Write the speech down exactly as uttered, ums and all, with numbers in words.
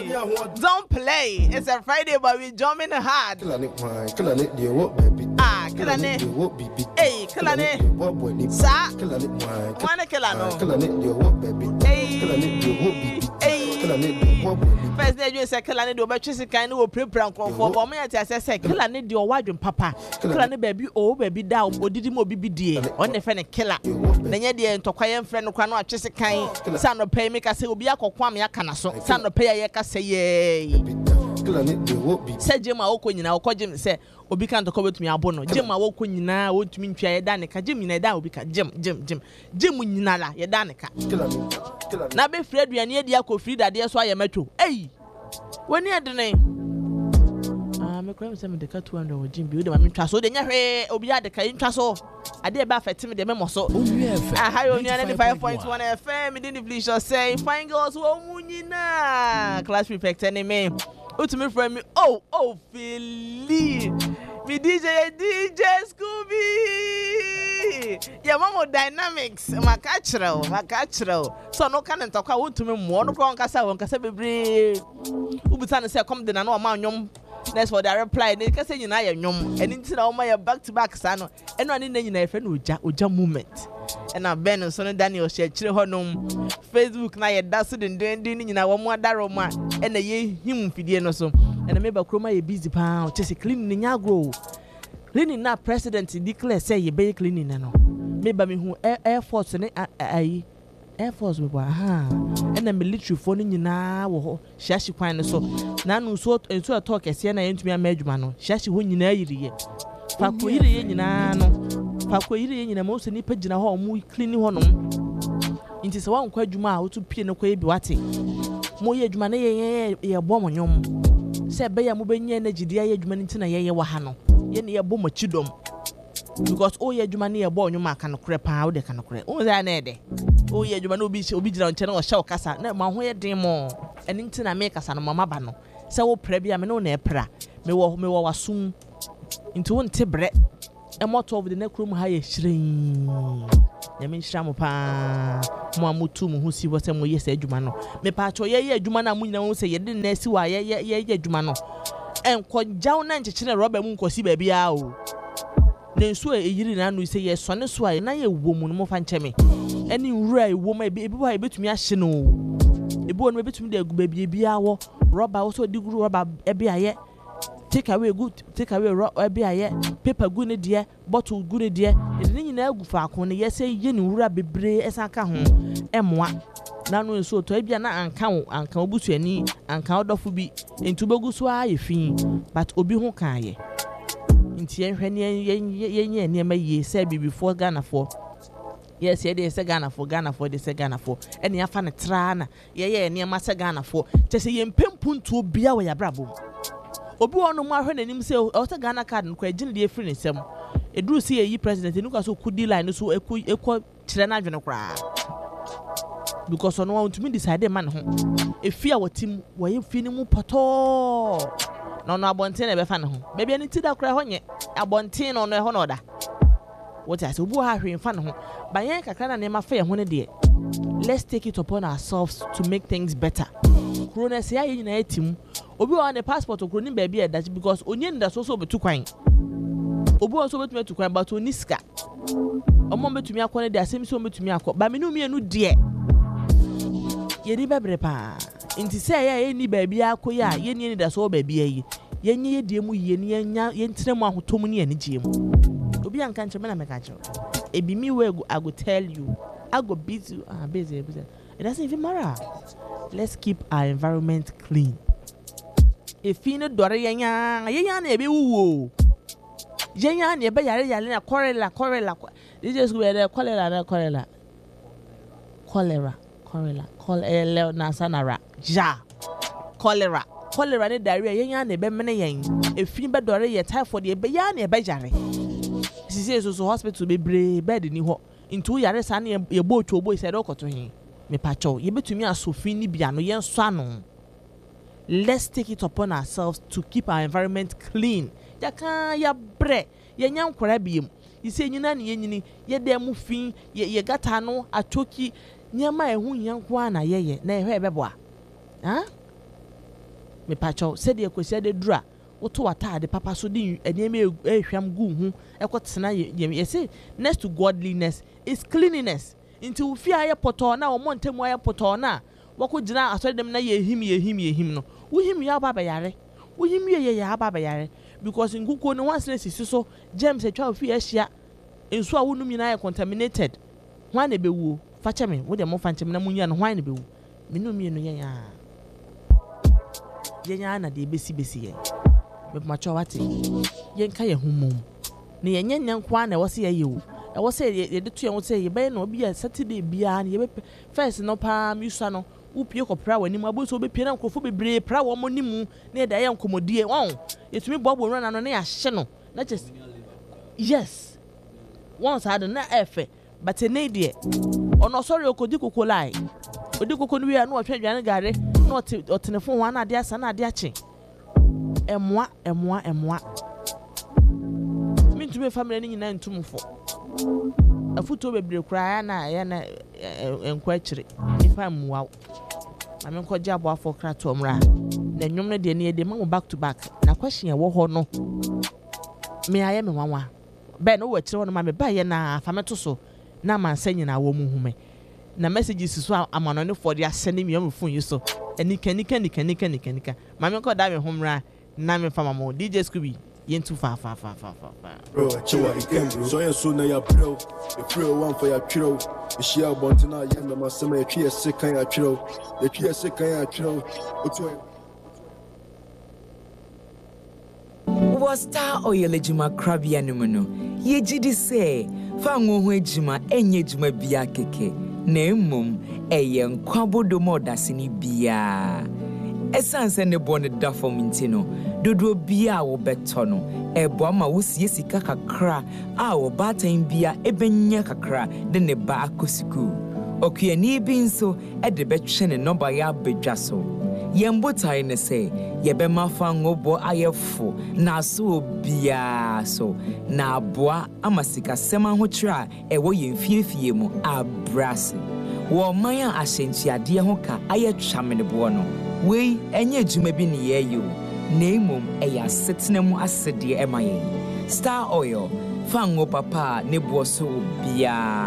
Don't play. It's a Friday, but we jumping hard. Ah, kill on it. Hey, kill on it. Sa, wanna kill on it. Hey, hey. First day you say kill on it. Do but you say kind of prepare for for me. I say kill on it. Your wife papa. Kill on it, baby. Oh, baby, down. Or did you be dear? On the friend killer. Then you dear to quiet friend who cannot just kind. Son of pay make us say Obi ako kwame akana so. Son of pay ye ka say ye. Say Jim Oko nyina okọ Jim say obi kan to come to me abono Jim Oko nyina wotumi ntwa ye da ne ka Jim nyina da obi ka Jim Jim Jim Jim nyina la ye da ne ka na be free aduane adi akọ free dade so aye matwo ei woni adene ah me kwam say me de ka two hundred wo Jim bi o de ma me ntwa so de nya hwe obi ade ka ntwa so ade ba afeti me de me moso ah hi on ninety-five point one F M me dey please say fine girls wo mu nyina class prefect any me Ultimate friend me, oh, oh, Philly, me D J, D J Scooby, yeah, mama dynamics, my catcher, my catcher. So no can talk out to me more. No problem, Cassa, one Cassa be Ubutan say, come then I know a man yum. That's for the reply. They can say you know yum, and into all my back to back son, and one in the friend with Uja movement. And I Ben and Son Daniel share children Facebook na ye daso den den den nyina wo mo adaro ma e na ye him fidie no so e na meba kroma ye busy pa chese clean ni nya grow cleaning na president declare say ye be cleaning na no meba me hu air force ne ai air force we ba ha e na military fo ni nyina wo ho hyashi kwan ne so na no so enso talk ese na yentumi ama adwuma no hyashi ho nyina yiriye fa ko yiriye nyina no fa ko yiriye nyina mo so ni pagina ho mo cleaning ho no inti se wan kwa adwuma a wotu pie no kwa bi wate mo ye adwuma na ye ye bo mo nyom se be ya mo benye na gidi ye adwuma nti na ye ye wa ha no ye ne ye bo mo chidom because o ye adwuma na ye bo nyom aka no kre pa o de ka no kre o za na ede o ye adwuma na obi obi gira nche na o hye o kasa na ma ho ye den mo eni nti na me kasa no mama ba no se wo pra bia me no na e pra me wo me wo wasum nti won te bre e moto of the nekrom ha ye hyiren Yamin Shamu pa Muamutu Muhusi was a mo yes adwuma no. Me pacho ye ye adwuma na munyina wo say ye de na si wa ye ye ye adwuma no. Enko jaw na nchechine roba mu nkosi ba bia o. Ne nso e yiri na no say ye sone so a na ye wo mu no mo fa ncheme. Eni nwura e wo ma e bi wa e betumi ahye no. E bi wo no betumi de agu ba bia bia wo roba wo so diguru roba e bia ye. Take away good, take away raw aye, paper good idea, bottle good idea. It didn't know for when yes say yen wura bebre esaka ho emwa. Na no so to bia na anka anka obusu ani anka odofo bi enti begu so aye fin but obi ho kan ye. Nti yen hwe ne yen yen ne ma ye say bi before Ghana for. Yes, ye dey say Ghana for Ghana for dey say Ghana for. Eni afa ne tra na ye ye ne ma say Ghana for. Che say yen pempuntu bia we ya brabo. Obi wonu mu ahwe nanim se o se Ghana card no kwa gin de free ne sem eduru se yi president enu ka so kudi line so eku ekọ kire na adwene kra because ono want me decide man ho efi a wotim woye fi ni mu poto no no abonten na be fa ne ho be bia ni ti da kra ho nye abonten no no e ho no da what I say obi ha hwe fa ne ho ba yen kakra na ne ma fa ye ho ne de let's take it upon ourselves to make things better corona se ayi na etim obi wa ne passport okro ni ba bia that because onye nda so so betu kwan obi wa so betu kwan but oni ska omo betumi akọ ne de asem so betumi akọ ba me no mi enu de ye ri bebre pa nti se ya ye ni ba bia akọ ya ye ni da so ba bia yi ye nye ye de mu ye ni ye nya ye ntire mu ahotom ni ani gye mu obi anka nche me na me ka che ebi mi we I go tell you I go busy ah busy busy it doesn't even matter. Let's keep our environment clean. If you know dore yanya yanya na ebe wuwo yanya na ebe yare yare na cholera cholera this is where the cholera na cholera cholera cholera cholera na sanara ja cholera cholera ne diarrhea yanya na ebe mene yen if you be dore ye typhoid ebe ya na ebe yare sisi so so hospital be bre bed ni ho into yare sa na ye bo otwo bo ise do koto hin me pacho ye betumi asofin ni bia no yen so ano. Let's take it upon ourselves to keep our environment clean. Ya kan ya bre ye nyam kwara biem ise nyina ne yenyini ye dem mu fin ye ye gata no atoki nyama ehu nyankwa na yeye na ehwe beboa ha me pacho said de kwesi de dura woto wata de papa so din eneme ehwam gu hu ekotena ye say next to godliness is cleanliness into ufia aye poto na wo montemu aye poto na wako gina asori dem na ye him ye him ye him no wo him ya baba yare wo him ye ye ya baba yare because nguko no once na sisi so James etwa ofi ahia enso a wonum nyina ye contaminated hwan na bewu fa cheme wo de mo fa cheme na munya no hwan na bewu minum ye no ye ya ye nya na de besi besi ye me macho wate ye nka ye humum ne ye nya nkwa na wo se ye yewu e wo se ye de to ye wo se ye be na obi ya Saturday bia na ye be first no pa misa no upie kopra wani mu aboso be pie na nkofo bebre pra wo mo nimu na da ye nkomodie won yetumi bobo run na no na ya hye no na just yes once had na efe but ne de ono sorry okodi kokolai odi kokonu wi na otwe dwane gare na otenefo ho na ade asa na ade ache emwa emwa emwa mintume family ni nyina ntumfo afuto bebre kura na ya na enkwa kire ifa muwa mame nko gya abo afọ krato mra na nwom ne de ne de ma back to back na question e wo ho no me aye me wanwa be no wo kire wo no ma me ba ye na afa me to so na man sanyina wo mu hume na messages so amano ne for dia send me am phone you so enika nika nika nika nika nika mame nko da me homra na me fama mo D J Scooby yentu fa fa fa fa fa bro chewa ikem bro so so na ya bro the pro one for ya tro the share bontina ya na masema ya twie sekan ya tro the twie sekan ya tro otu was Star Oil ejuma krabia numno ye gidi say fa ngo ho ejuma enye ejuma bia keke na emom eye nkwabodo modase ni bia esanse ne bone da fom ntino dodo bia wo beto no ebo ama wo sie sika kakra a wo batan bia ebenya kakra de ne ba akosiku okuani bi nso e de betwe ne number ya bedwa so yembotai ne se yebe mafa ngobo ayefo na so bia so na aboa amasika sema ho kira e wo yemfiefie mu abrase wo man a ahyentuade ho ka ayetwa menebo no wei enye djuma bi ne yeyo na emom eya setena mu asede emaye Star Oil fango papa ne bo so bia